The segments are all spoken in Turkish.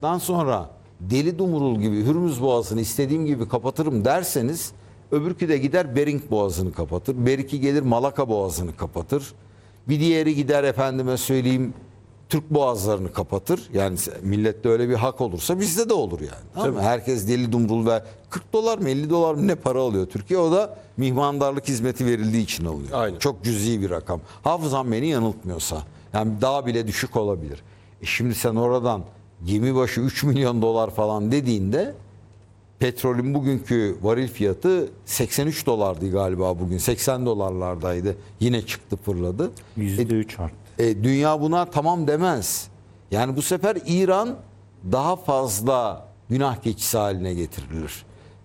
Dan sonra deli dumrul gibi Hürmüz Boğazı'nı istediğim gibi kapatırım derseniz öbürkü de gider Bering Boğazı'nı kapatır. Beriki gelir Malaka Boğazı'nı kapatır. Bir diğeri gider efendime söyleyeyim Türk boğazlarını kapatır. Yani millette öyle bir hak olursa bizde de olur yani. Tamam mı? Herkes deli dumrul ve 40 dolar mı 50 dolar mı ne para alıyor Türkiye. O da mihmandarlık hizmeti verildiği için alıyor. Aynen. Çok cüzi bir rakam. Hafızam beni yanıltmıyorsa. Yani daha bile düşük olabilir. Şimdi sen oradan gemi başı 3 milyon dolar falan dediğinde petrolün bugünkü varil fiyatı 83 dolardı galiba bugün. 80 dolarlardaydı. Yine çıktı fırladı. %3 arttı. Dünya buna tamam demez. Yani bu sefer İran daha fazla günah keçisi haline getirilir.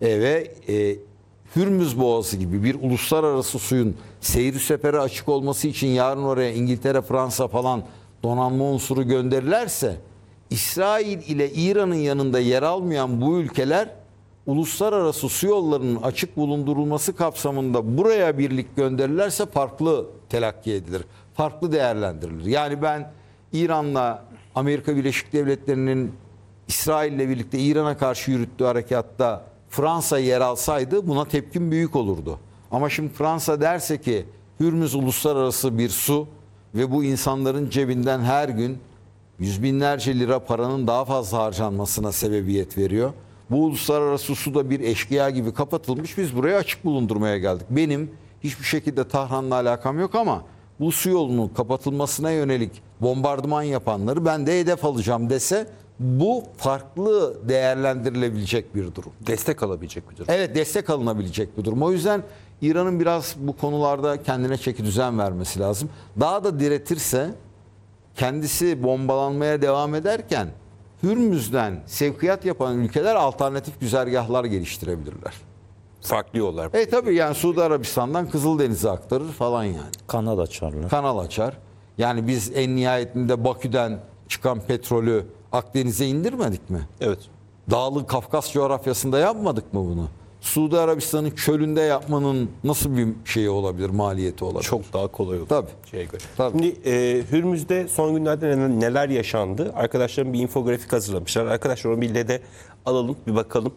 Hürmüz Boğazı gibi bir uluslararası suyun seyri sefere açık olması için yarın oraya İngiltere, Fransa falan donanma unsuru gönderirlerse İsrail ile İran'ın yanında yer almayan bu ülkeler uluslararası su yollarının açık bulundurulması kapsamında buraya birlik gönderirlerse farklı telakki edilir. Farklı değerlendirilir. Yani ben İran'la Amerika Birleşik Devletleri'nin İsrail'le birlikte İran'a karşı yürüttüğü harekatta Fransa yer alsaydı buna tepkim büyük olurdu. Ama şimdi Fransa derse ki Hürmüz uluslararası bir su ve bu insanların cebinden her gün yüz binlerce lira paranın daha fazla harcanmasına sebebiyet veriyor. Bu uluslararası su da bir eşkıya gibi kapatılmış. Biz buraya açık bulundurmaya geldik. Benim hiçbir şekilde Tahran'la alakam yok ama bu su yolunun kapatılmasına yönelik bombardıman yapanları ben de hedef alacağım dese bu farklı değerlendirilebilecek bir durum. Destek alabilecek bir durum. Evet, destek alınabilecek bir durum. O yüzden İran'ın biraz bu konularda kendine çeki düzen vermesi lazım. Daha da diretirse kendisi bombalanmaya devam ederken Hürmüz'den sevkiyat yapan ülkeler alternatif güzergahlar geliştirebilirler. Farklı yollar. Tabii yani Suudi Arabistan'dan Kızıldeniz'e aktarır falan yani. Kanal açarlar. Kanal açar. Yani biz en nihayetinde Bakü'den çıkan petrolü Akdeniz'e indirmedik mi? Evet. Dağlı Kafkas coğrafyasında yapmadık mı bunu? Suudi Arabistan'ın çölünde yapmanın nasıl bir şeyi olabilir, maliyeti olabilir? Çok daha kolay olur. Tabii. Şeye göre. Tabii. Şimdi Hürmüz'de son günlerde neler yaşandı? Arkadaşlarım bir infografik hazırlamışlar. Arkadaşlar onu bir de alalım, bir bakalım.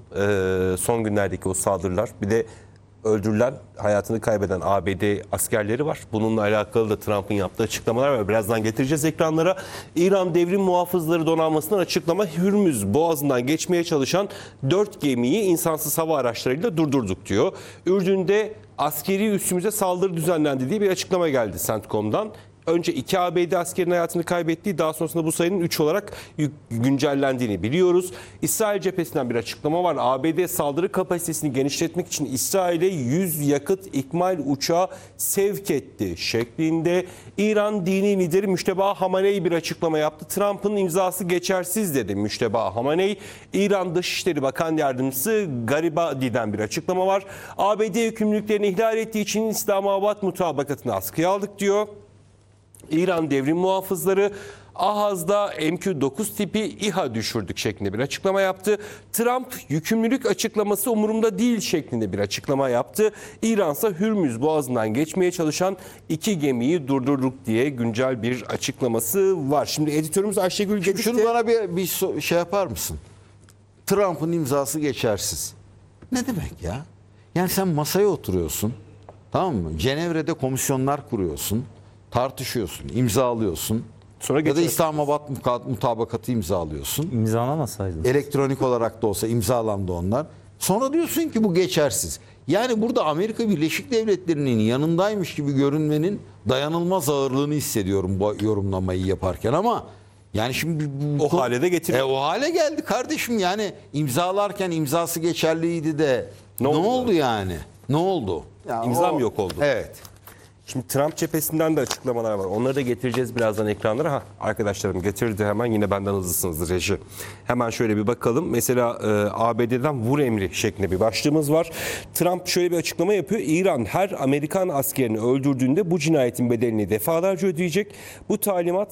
Son günlerdeki o saldırılar. Bir de öldürülen, hayatını kaybeden ABD askerleri var. Bununla alakalı da Trump'ın yaptığı açıklamalar var. Birazdan getireceğiz ekranlara. İran Devrim Muhafızları Donanması'ndan açıklama. Hürmüz Boğazı'ndan geçmeye çalışan 4 gemiyi insansız hava araçlarıyla durdurduk diyor. Ürdün'de askeri üssümüze saldırı düzenlendi diye bir açıklama geldi CENTCOM'dan. Önce 2 ABD askerinin hayatını kaybettiği, daha sonrasında bu sayının 3 olarak güncellendiğini biliyoruz. İsrail cephesinden bir açıklama var. ABD saldırı kapasitesini genişletmek için İsrail'e 100 yakıt ikmal uçağı sevk etti şeklinde. İran dini lideri Müşteba Hamaney bir açıklama yaptı. Trump'ın imzası geçersiz dedi Müşteba Hamaney. İran Dışişleri Bakan Yardımcısı Garibadi'den bir açıklama var. ABD yükümlülüklerini ihlal ettiği için İslamabad mutabakatını askıya aldık diyor. İran Devrim Muhafızları Ahaz'da MQ-9 tipi İHA düşürdük şeklinde bir açıklama yaptı. Trump yükümlülük açıklaması umurumda değil şeklinde bir açıklama yaptı. İran ise Hürmüz Boğazı'ndan geçmeye çalışan 2 gemiyi durdurduk diye güncel bir açıklaması var. Şimdi editörümüz Ayşegül Gedik Şunu bana bir şey yapar mısın? Trump'ın imzası geçersiz. Ne demek ya? Yani sen masaya oturuyorsun. Tamam mı? Cenevre'de komisyonlar kuruyorsun. Tartışıyorsun, imzalıyorsun. Sonra ya da İslamabad mutabakatı imzalıyorsun. İmzalamasaydın. Elektronik olarak da olsa imzalandı onlar. Sonra diyorsun ki bu geçersiz. Yani burada Amerika Birleşik Devletleri'nin yanındaymış gibi görünmenin dayanılmaz ağırlığını hissediyorum bu yorumlamayı yaparken ama yani şimdi o hale de getiriyor. O hale geldi kardeşim, yani imzalarken imzası geçerliydi de ne oldu yani? Ne oldu? Ya İmzam yok oldu. Evet. Şimdi Trump cephesinden de açıklamalar var. Onları da getireceğiz birazdan ekranlara. Arkadaşlarım getirdi hemen, yine benden hızlısınızdır reji. Hemen şöyle bir bakalım. Mesela ABD'den vur emri şeklinde bir başlığımız var. Trump şöyle bir açıklama yapıyor. İran her Amerikan askerini öldürdüğünde bu cinayetin bedelini defalarca ödeyecek. Bu talimat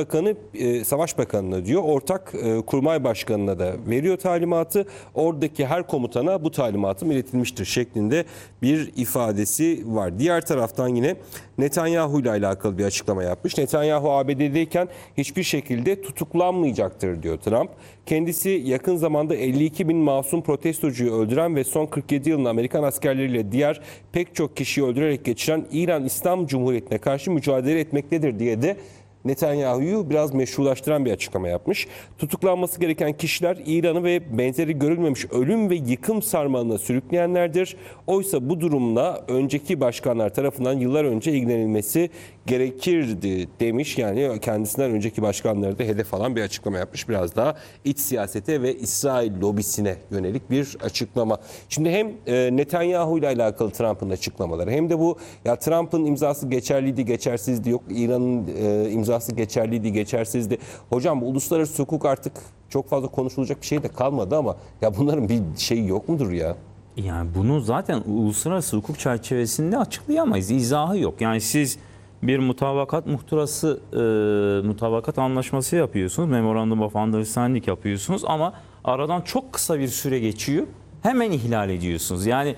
Savaş Bakanı'na diyor. Ortak Kurmay Başkanı'na da veriyor talimatı. Oradaki her komutana bu talimatım iletilmiştir şeklinde bir ifadesi var. Diğer taraftan yine Netanyahu ile alakalı bir açıklama yapmış. Netanyahu ABD'deyken hiçbir şekilde tutuklanmayacaktır diyor Trump. Kendisi yakın zamanda 52 bin masum protestocuyu öldüren ve son 47 yılını Amerikan askerleriyle diğer pek çok kişiyi öldürerek geçiren İran İslam Cumhuriyeti'ne karşı mücadele etmektedir diye de Netanyahu'yu biraz meşrulaştıran bir açıklama yapmış. Tutuklanması gereken kişiler İran'ı ve benzeri görülmemiş ölüm ve yıkım sarmalına sürükleyenlerdir. Oysa bu durumla önceki başkanlar tarafından yıllar önce ilgilenilmesi gerekirdi demiş. Yani kendisinden önceki başkanları da hedef alan bir açıklama yapmış. Biraz daha iç siyasete ve İsrail lobisine yönelik bir açıklama. Şimdi hem Netanyahu ile alakalı Trump'ın açıklamaları hem de bu ya Trump'ın imzası geçerliydi, geçersizdi, yok İran'ın imzası geçerliydi, geçersizdi. Hocam uluslararası hukuk artık çok fazla konuşulacak bir şey de kalmadı ama ya bunların bir şeyi yok mudur ya? Yani bunu zaten uluslararası hukuk çerçevesinde açıklayamayız. İzahı yok. Yani siz bir mutabakat muhtırası, mutabakat anlaşması yapıyorsunuz. Memorandum of Understanding yapıyorsunuz ama aradan çok kısa bir süre geçiyor. Hemen ihlal ediyorsunuz. Yani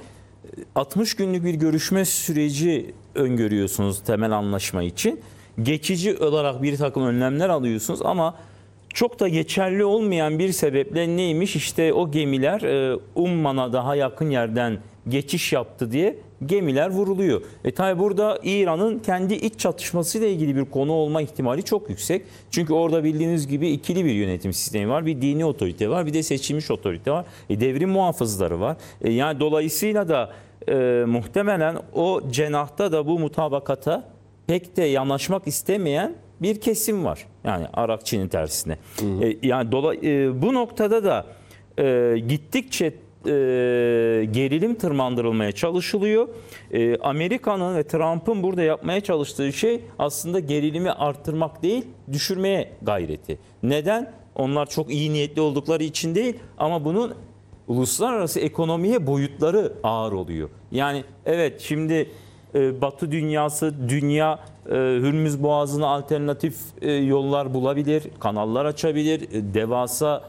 60 günlük bir görüşme süreci öngörüyorsunuz temel anlaşma için. Geçici olarak bir takım önlemler alıyorsunuz ama çok da geçerli olmayan bir sebeple neymiş? İşte o gemiler Umman'a daha yakın yerden geçiş yaptı diye gemiler vuruluyor. Tabi burada İran'ın kendi iç çatışmasıyla ilgili bir konu olma ihtimali çok yüksek. Çünkü orada bildiğiniz gibi ikili bir yönetim sistemi var. Bir dini otorite var, bir de seçilmiş otorite var. Devrim muhafızları var. Yani dolayısıyla da muhtemelen o cenahta da bu mutabakata pek de yanaşmak istemeyen bir kesim var. Yani Arakçı'nın tersine. Yani bu noktada da gittikçe gerilim tırmandırılmaya çalışılıyor. Amerika'nın ve Trump'ın burada yapmaya çalıştığı şey aslında gerilimi arttırmak değil, düşürmeye gayreti. Neden? Onlar çok iyi niyetli oldukları için değil ama bunun uluslararası ekonomiye boyutları ağır oluyor. Yani evet şimdi Batı dünyası, dünya Hürmüz Boğazı'na alternatif yollar bulabilir, kanallar açabilir, devasa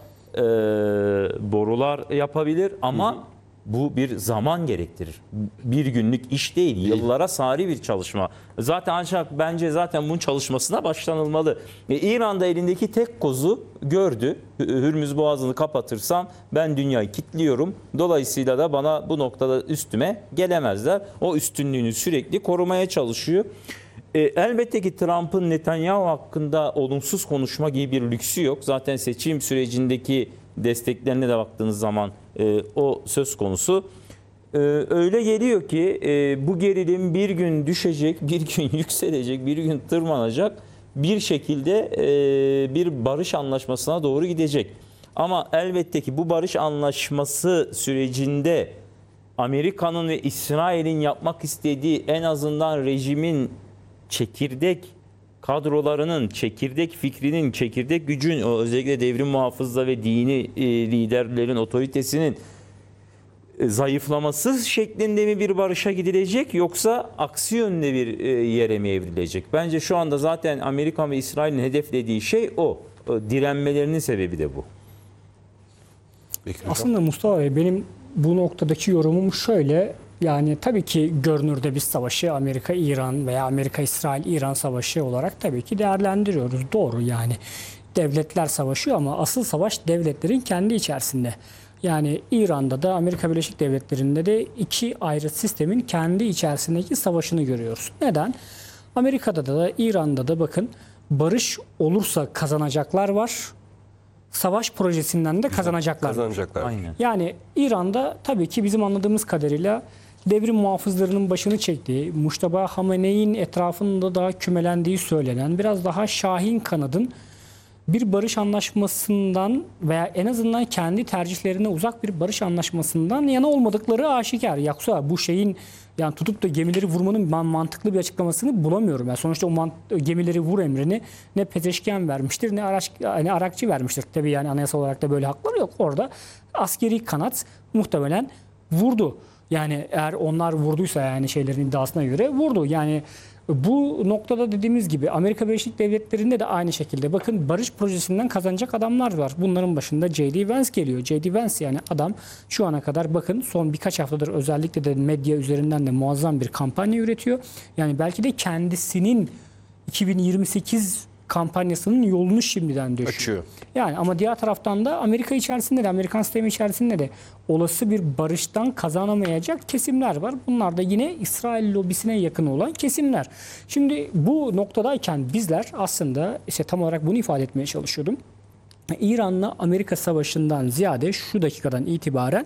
borular yapabilir ama bu bir zaman gerektirir. Bir günlük iş değil, yıllara sari bir çalışma. Zaten ancak bence zaten bunun çalışmasına başlanılmalı. İran'da elindeki tek kozu gördü. Hürmüz Boğazı'nı kapatırsam ben dünyayı kilitliyorum. Dolayısıyla da bana bu noktada üstüme gelemezler. O üstünlüğünü sürekli korumaya çalışıyor. Elbette ki Trump'ın Netanyahu hakkında olumsuz konuşma gibi bir lüksü yok. Zaten seçim sürecindeki desteklerine de baktığınız zaman o söz konusu. Öyle geliyor ki bu gerilim bir gün düşecek, bir gün yükselecek, bir gün tırmanacak. Bir şekilde bir barış anlaşmasına doğru gidecek. Ama elbette ki bu barış anlaşması sürecinde Amerika'nın ve İsrail'in yapmak istediği en azından rejimin çekirdek kadrolarının, çekirdek fikrinin, çekirdek gücün, özellikle devrim muhafızları ve dini liderlerin otoritesinin zayıflaması şeklinde mi bir barışa gidilecek yoksa aksi yönde bir yere mi evrilecek? Bence şu anda zaten Amerika ve İsrail'in hedeflediği şey o. Direnmelerinin sebebi de bu. Aslında Mustafa Bey benim bu noktadaki yorumum şöyle. Yani tabii ki görünürde biz savaşı Amerika-İran veya Amerika-İsrail-İran savaşı olarak tabii ki değerlendiriyoruz. Doğru yani devletler savaşıyor ama asıl savaş devletlerin kendi içerisinde. Yani İran'da da Amerika Birleşik Devletleri'nde de iki ayrı sistemin kendi içerisindeki savaşını görüyoruz. Neden? Amerika'da da İran'da da bakın barış olursa kazanacaklar var. Savaş projesinden de kazanacaklar. Kazanacaklar. Aynen. Yani İran'da tabii ki bizim anladığımız kadarıyla devrim muhafızlarının başını çektiği, Muştaba Hamene'nin etrafında daha kümelendiği söylenen biraz daha Şahin kanadın bir barış anlaşmasından veya en azından kendi tercihlerine uzak bir barış anlaşmasından yana olmadıkları aşikar. Yoksa bu şeyin yani tutup da gemileri vurmanın ben mantıklı bir açıklamasını bulamıyorum. Yani sonuçta o gemileri vur emrini ne Pezeşkian vermiştir ne Arakçı vermiştir. Tabii yani anayasal olarak da böyle hakları yok. Orada askeri kanat muhtemelen vurdu. Yani eğer onlar vurduysa yani şeylerin iddiasına göre vurdu. Yani Bu noktada dediğimiz gibi Amerika Birleşik Devletleri'nde de aynı şekilde bakın barış projesinden kazanacak adamlar var. Bunların başında J.D. Vance geliyor. J.D. Vance yani adam şu ana kadar bakın son birkaç haftadır özellikle de medya üzerinden de muazzam bir kampanya üretiyor. Yani belki de kendisinin 2028 kampanyasının yolunu şimdiden döşüyor. Açıyor. Yani ama diğer taraftan da Amerika içerisinde de Amerikan sistemi içerisinde de olası bir barıştan kazanamayacak kesimler var. Bunlar da yine İsrail lobisine yakın olan kesimler. Şimdi bu noktadayken bizler aslında işte tam olarak bunu ifade etmeye çalışıyordum. İran'la Amerika savaşından ziyade şu dakikadan itibaren